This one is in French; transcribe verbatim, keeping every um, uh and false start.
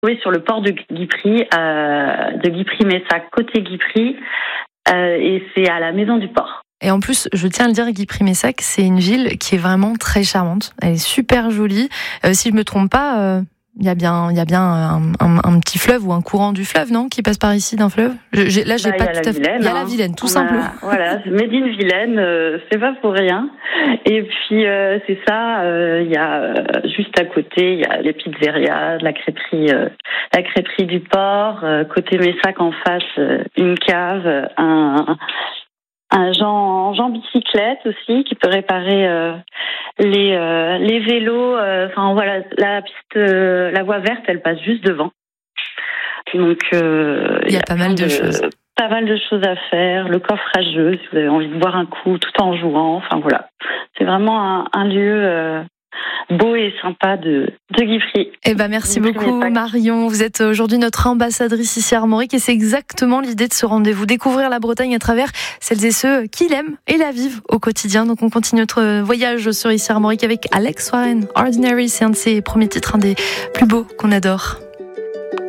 Oui, sur le port de Guipry, euh, de Guipry-Messac, côté Guipry, euh, et c'est à la Maison du Port. Et en plus, je tiens à le dire, Guipry-Messac, c'est une ville qui est vraiment très charmante. Elle est super jolie. Euh, si je me trompe pas, euh, il y a bien, il y a bien un, un, un petit fleuve ou un courant du fleuve, non, qui passe par ici d'un fleuve. Je, j'ai, là, j'ai bah, pas tout à fait. Il y a la Vilaine, tout On simplement. A, voilà, Made in Vilaine, euh, c'est pas pour rien. Et puis euh, c'est ça. Il euh, y a euh, juste à côté, il y a les pizzerias, la crêperie, euh, la crêperie du port. Euh, côté Messac en face, euh, une cave, un Un Jean, Jean bicyclette aussi qui peut réparer euh, les euh, les vélos. Enfin euh, voilà, la piste, euh, la voie verte, elle passe juste devant. Donc euh, il y a, y a pas mal de, de choses. Pas mal de choses à faire. Le coffre à jeu, si vous avez envie de boire un coup tout en jouant. Enfin voilà, c'est vraiment un, un lieu euh, beau et sympa de, de Guipry. Eh ben, merci beaucoup Marion. Vous êtes aujourd'hui notre ambassadrice ici à Armorique et c'est exactement l'idée de ce rendez-vous. Découvrir la Bretagne à travers celles et ceux qui l'aiment et la vivent au quotidien. Donc on continue notre voyage sur ici à Armorique avec Alex Warren. Ordinary, c'est un de ses premiers titres, un des plus beaux qu'on adore.